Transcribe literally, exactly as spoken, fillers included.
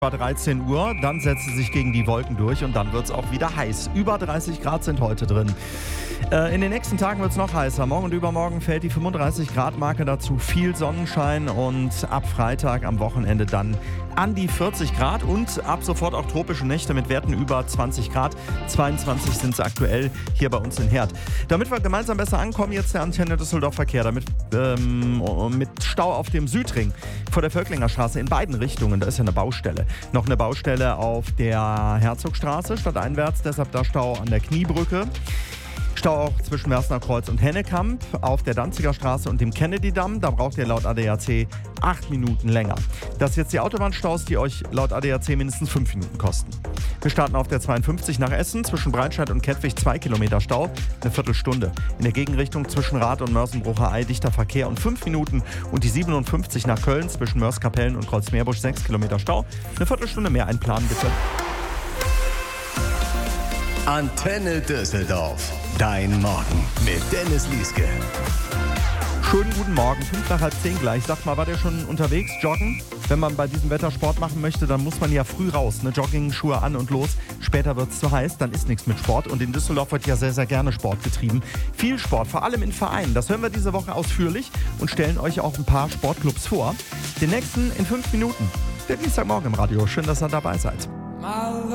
dreizehn Uhr, dann setzt sie sich gegen die Wolken durch und dann wird es auch wieder heiß. Über dreißig Grad sind heute drin. Äh, in den nächsten Tagen wird es noch heißer. Morgen und übermorgen fällt die fünfunddreißig Grad Marke dazu. Viel Sonnenschein und ab Freitag am Wochenende dann an die vierzig Grad und ab sofort auch tropische Nächte mit Werten über zwanzig Grad. zweiundzwanzig sind es aktuell hier bei uns in Herd. Damit wir gemeinsam besser ankommen, jetzt der Antenne Düsseldorf Verkehr. Damit ähm, mit Stau auf dem Südring vor der Völklinger Straße in beiden Richtungen. Da ist ja eine Baustelle. Noch eine Baustelle auf der Herzogstraße stadteinwärts, deshalb da Stau an der Kniebrücke. Stau auch zwischen Mersner Kreuz und Hennekamp auf der Danziger Straße und dem Kennedy-Damm. Da braucht ihr laut A D A C acht Minuten länger. Das sind jetzt die Autobahnstaus, die euch laut A D A C mindestens fünf Minuten kosten. Wir starten auf der zweiundfünfzig nach Essen, zwischen Breitscheid und Kettwig zwei Kilometer Stau, eine Viertelstunde. In der Gegenrichtung zwischen Rath und Mörsenbrucher-Ei dichter Verkehr und fünf Minuten. Und die siebenundfünfzig nach Köln, zwischen Mörs-Kapellen und Kreuzmeerbusch sechs Kilometer Stau, eine Viertelstunde mehr einplanen bitte. Antenne Düsseldorf. Dein Morgen mit Dennis Lieske. Schönen guten Morgen, fünf nach halb zehn gleich. Sag mal, war der schon unterwegs, joggen? Wenn man bei diesem Wetter Sport machen möchte, dann muss man ja früh raus, ne? Jogging-Schuhe an und los. Später wird es zu heiß, dann ist nichts mit Sport. Und in Düsseldorf wird ja sehr, sehr gerne Sport getrieben. Viel Sport, vor allem in Vereinen. Das hören wir diese Woche ausführlich und stellen euch auch ein paar Sportclubs vor. Den nächsten in fünf Minuten. Der Dienstagmorgen im Radio. Schön, dass ihr dabei seid.